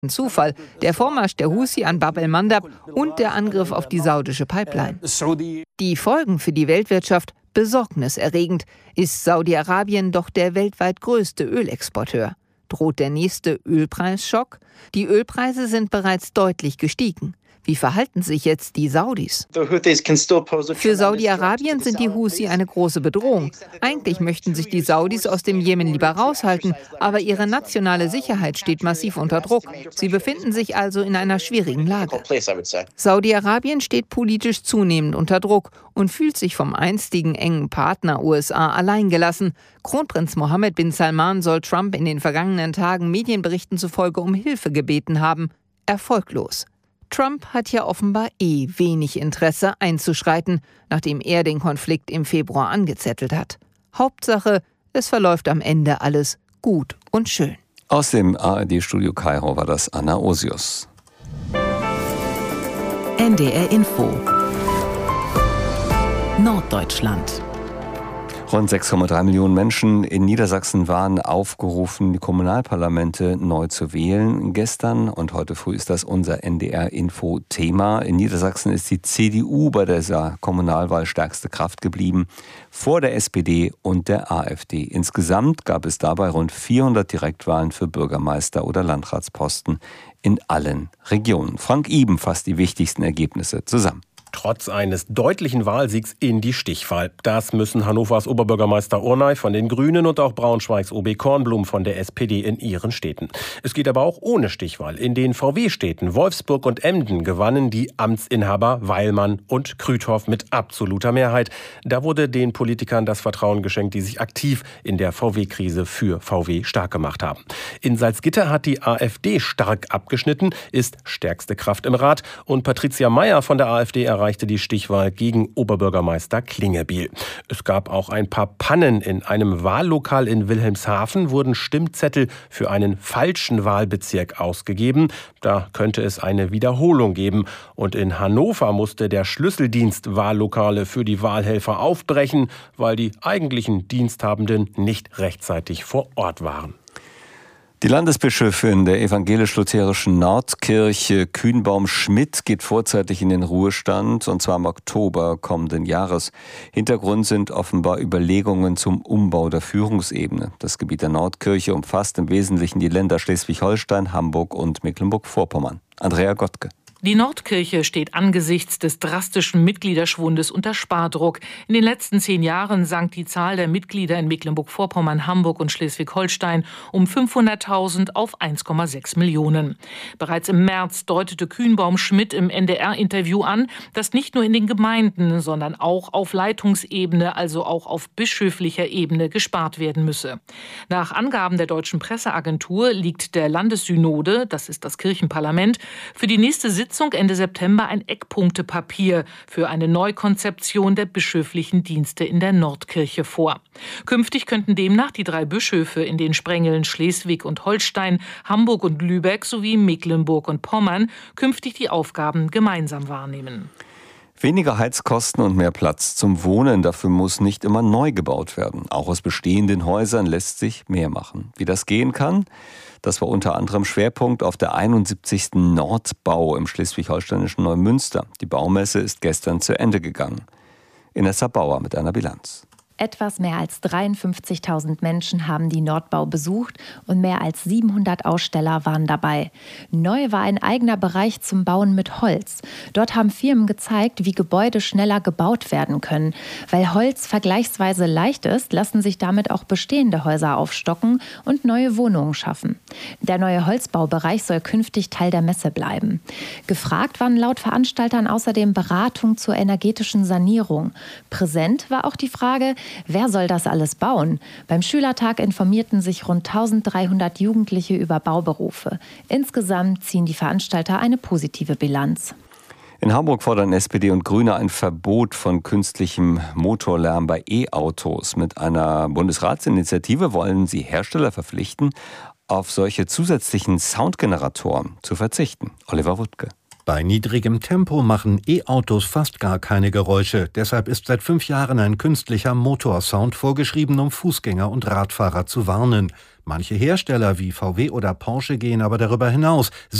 Zufall, der Vormarsch der Husi an Bab el-Mandab und der Angriff auf die saudische Pipeline. Die Folgen für die Weltwirtschaft besorgniserregend. Ist Saudi-Arabien doch der weltweit größte Ölexporteur. Droht der nächste Ölpreisschock? Die Ölpreise sind bereits deutlich gestiegen. Wie verhalten sich jetzt die Saudis? Für Saudi-Arabien sind die Husi eine große Bedrohung. Eigentlich möchten sich die Saudis aus dem Jemen lieber raushalten, aber ihre nationale Sicherheit steht massiv unter Druck. Sie befinden sich also in einer schwierigen Lage. Saudi-Arabien steht politisch zunehmend unter Druck und fühlt sich vom einstigen engen Partner USA alleingelassen. Kronprinz Mohammed bin Salman soll Trump in den vergangenen Tagen Medienberichten zufolge um Hilfe gebeten haben. Erfolglos. Trump hat ja offenbar wenig Interesse einzuschreiten, nachdem er den Konflikt im Februar angezettelt hat. Hauptsache, es verläuft am Ende alles gut und schön. Aus dem ARD-Studio Kairo war das Anna Osius. NDR Info Norddeutschland. Rund 6,3 Millionen Menschen in Niedersachsen waren aufgerufen, die Kommunalparlamente neu zu wählen. Gestern und heute früh ist das unser NDR-Info-Thema. In Niedersachsen ist die CDU bei dieser Kommunalwahl stärkste Kraft geblieben, vor der SPD und der AfD. Insgesamt gab es dabei rund 400 Direktwahlen für Bürgermeister- oder Landratsposten in allen Regionen. Frank Iben fasst die wichtigsten Ergebnisse zusammen. Trotz eines deutlichen Wahlsiegs in die Stichwahl. Das müssen Hannovers Oberbürgermeister Urnay von den Grünen und auch Braunschweigs OB Kornblum von der SPD in ihren Städten. Es geht aber auch ohne Stichwahl. In den VW-Städten Wolfsburg und Emden gewannen die Amtsinhaber Weilmann und Krüthoff mit absoluter Mehrheit. Da wurde den Politikern das Vertrauen geschenkt, die sich aktiv in der VW-Krise für VW stark gemacht haben. In Salzgitter hat die AfD stark abgeschnitten, ist stärkste Kraft im Rat und Patricia Mayer von der AfD erreichte die Stichwahl gegen Oberbürgermeister Klingebiel. Es gab auch ein paar Pannen. In einem Wahllokal in Wilhelmshaven wurden Stimmzettel für einen falschen Wahlbezirk ausgegeben. Da könnte es eine Wiederholung geben. Und in Hannover musste der Schlüsseldienst Wahllokale für die Wahlhelfer aufbrechen, weil die eigentlichen Diensthabenden nicht rechtzeitig vor Ort waren. Die Landesbischöfin der evangelisch-lutherischen Nordkirche, Kühnbaum-Schmidt, geht vorzeitig in den Ruhestand, und zwar im Oktober kommenden Jahres. Hintergrund sind offenbar Überlegungen zum Umbau der Führungsebene. Das Gebiet der Nordkirche umfasst im Wesentlichen die Länder Schleswig-Holstein, Hamburg und Mecklenburg-Vorpommern. Andrea Gottke. Die Nordkirche steht angesichts des drastischen Mitgliederschwundes unter Spardruck. In den letzten 10 Jahren sank die Zahl der Mitglieder in Mecklenburg-Vorpommern, Hamburg und Schleswig-Holstein um 500.000 auf 1,6 Millionen. Bereits im März deutete Kühnbaum-Schmidt im NDR-Interview an, dass nicht nur in den Gemeinden, sondern auch auf Leitungsebene, also auch auf bischöflicher Ebene gespart werden müsse. Nach Angaben der Deutschen Presseagentur liegt der Landessynode, das ist das Kirchenparlament, für die nächste Sitzung Ende September ein Eckpunktepapier für eine Neukonzeption der bischöflichen Dienste in der Nordkirche vor. Künftig könnten demnach die 3 Bischöfe in den Sprengeln Schleswig und Holstein, Hamburg und Lübeck sowie Mecklenburg und Pommern künftig die Aufgaben gemeinsam wahrnehmen. Weniger Heizkosten und mehr Platz zum Wohnen, dafür muss nicht immer neu gebaut werden. Auch aus bestehenden Häusern lässt sich mehr machen. Wie das gehen kann, das war unter anderem Schwerpunkt auf der 71. Nordbau im schleswig-holsteinischen Neumünster. Die Baumesse ist gestern zu Ende gegangen. Inessa Bauer mit einer Bilanz. Etwas mehr als 53.000 Menschen haben die Nordbau besucht und mehr als 700 Aussteller waren dabei. Neu war ein eigener Bereich zum Bauen mit Holz. Dort haben Firmen gezeigt, wie Gebäude schneller gebaut werden können. Weil Holz vergleichsweise leicht ist, lassen sich damit auch bestehende Häuser aufstocken und neue Wohnungen schaffen. Der neue Holzbaubereich soll künftig Teil der Messe bleiben. Gefragt waren laut Veranstaltern außerdem Beratung zur energetischen Sanierung. Präsent war auch die Frage, wer soll das alles bauen? Beim Schülertag informierten sich rund 1300 Jugendliche über Bauberufe. Insgesamt ziehen die Veranstalter eine positive Bilanz. In Hamburg fordern SPD und Grüne ein Verbot von künstlichem Motorlärm bei E-Autos. Mit einer Bundesratsinitiative wollen sie Hersteller verpflichten, auf solche zusätzlichen Soundgeneratoren zu verzichten. Oliver Wuttke. Bei niedrigem Tempo machen E-Autos fast gar keine Geräusche. Deshalb ist seit 5 Jahren ein künstlicher Motorsound vorgeschrieben, um Fußgänger und Radfahrer zu warnen. Manche Hersteller wie VW oder Porsche gehen aber darüber hinaus.